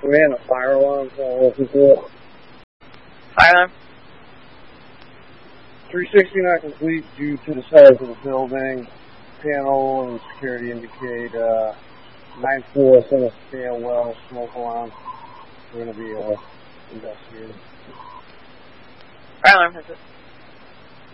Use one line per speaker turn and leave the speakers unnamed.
ran a fire alarm for people.
Fire alarm?
360 not complete due to the size of the building. Panel and security indicate 9th floor, center stairwell, smoke alarm. We're going to be investigating.
Fire alarm has it.